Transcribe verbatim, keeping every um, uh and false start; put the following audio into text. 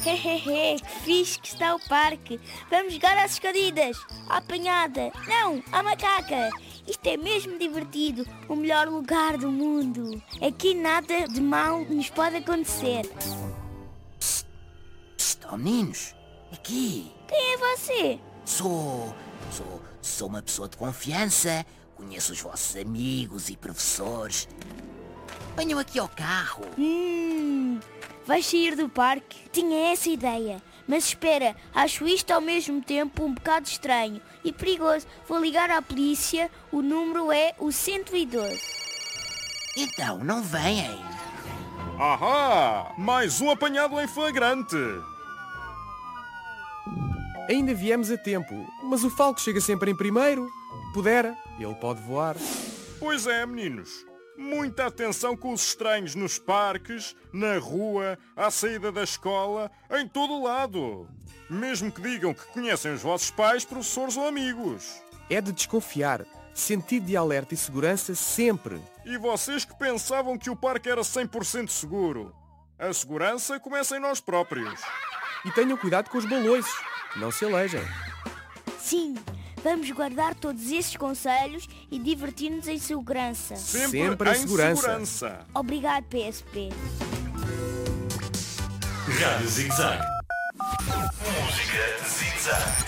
Hehehe, que fixe que está o parque. Vamos jogar às escondidas, à apanhada, não, à macaca. Isto é mesmo divertido, o melhor lugar do mundo. Aqui nada de mal nos pode acontecer. Psst, oh meninos, aqui. Quem é você? Sou, sou, sou uma pessoa de confiança. Conheço os vossos amigos e professores. Venham aqui ao carro. Hum, vais sair do parque? Tinha essa ideia. Mas espera, acho isto ao mesmo tempo um bocado estranho e perigoso. Vou ligar à polícia, o número é o cento e doze. Então, não vêm. Ahá! Mais um apanhado em flagrante. Ainda viemos a tempo, mas o Falco chega sempre em primeiro. Pudera, ele pode voar. Pois é, meninos. Muita atenção com os estranhos nos parques, na rua, à saída da escola, em todo o lado. Mesmo que digam que conhecem os vossos pais, professores ou amigos. É de desconfiar. Sentido de alerta e segurança sempre. E vocês que pensavam que o parque era cem por cento seguro. A segurança começa em nós próprios. E tenham cuidado com os baloiços. Não se alejem. Sim, vamos guardar todos esses conselhos e divertir-nos em segurança. Sempre, Sempre em em segurança. segurança. Obrigado, P S P. Rádio Zig Zag. Música Zig Zag.